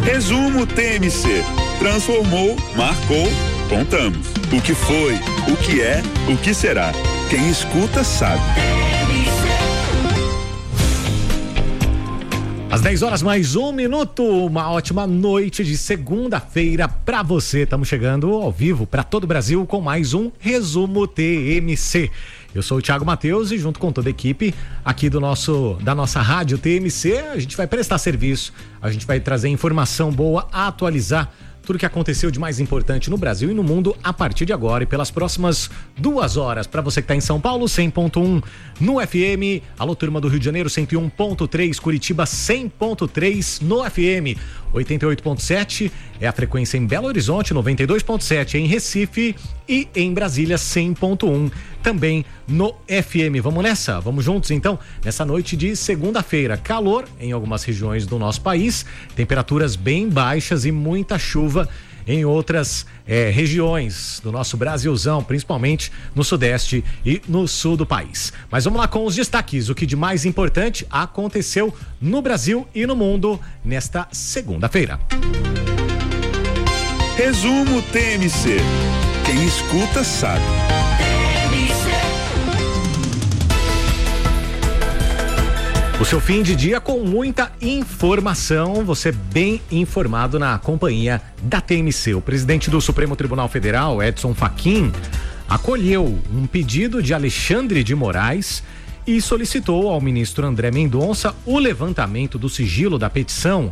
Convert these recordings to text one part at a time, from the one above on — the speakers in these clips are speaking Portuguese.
Resumo TMC. Transformou, marcou, contamos. O que foi, o que é, o que será. Quem escuta sabe. Às 10 horas mais 1 minuto, uma ótima noite de segunda-feira pra você. Estamos chegando ao vivo para todo o Brasil com mais um Resumo TMC. Eu sou o Thiago Matheus e junto com toda a equipe aqui da nossa rádio TMC, a gente vai prestar serviço, a gente vai trazer informação boa, atualizar tudo que aconteceu de mais importante no Brasil e no mundo a partir de agora e pelas próximas 2 horas. Para você que está em São Paulo, 100.1 no FM. Alô, turma do Rio de Janeiro, 101.3. Curitiba, 100.3 no FM. 88.7 é a frequência em Belo Horizonte, 92.7 em Recife e em Brasília, 100.1 também no FM. Vamos nessa? Vamos juntos então? Nessa noite de segunda-feira, calor em algumas regiões do nosso país, temperaturas bem baixas e muita chuva em outras regiões do nosso Brasilzão, principalmente no sudeste e no sul do país. Mas vamos lá com os destaques, o que de mais importante aconteceu no Brasil e no mundo nesta segunda-feira. Resumo TMC. Quem escuta sabe. O seu fim de dia com muita informação, você bem informado na companhia da TMC. O presidente do Supremo Tribunal Federal, Edson Fachin, acolheu um pedido de Alexandre de Moraes e solicitou ao ministro André Mendonça o levantamento do sigilo da petição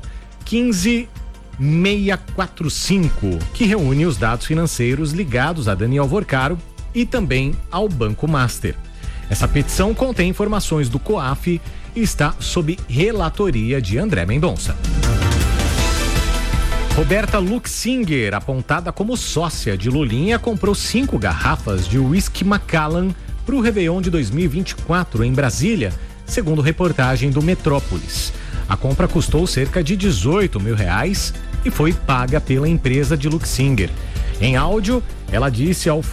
15645, que reúne os dados financeiros ligados a Daniel Vorcaro e também ao Banco Master. Essa petição contém informações do COAF e está sob relatoria de André Mendonça. Roberta Luxinger, apontada como sócia de Lulinha, comprou 5 garrafas de whisky Macallan para o Réveillon de 2024 em Brasília, segundo reportagem do Metrópolis. A compra custou cerca de R$18 mil e foi paga pela empresa de Luxinger. Em áudio, ela disse ao